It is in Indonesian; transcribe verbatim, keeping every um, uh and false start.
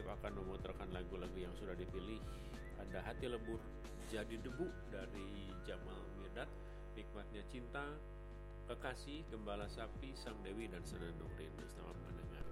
Adip akan memutarkan lagu-lagu yang sudah dipilih. Ada Hati Lebur, Jadi Debu dari Jamal Mirdad, Nikmatnya Cinta, Kekasih, Gembala Sapi, Sang Dewi, dan Senandung Rindu. Selamat mendengar.